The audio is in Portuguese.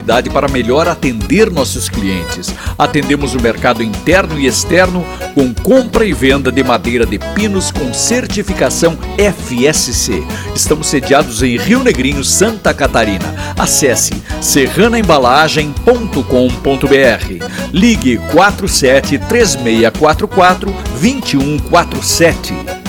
para melhor atender nossos clientes. Atendemos o mercado interno e externo com compra e venda de madeira de pinos com certificação FSC. Estamos sediados em Rio Negrinho, Santa Catarina. Acesse serranaembalagem.com.br. Ligue 47 3644 2147.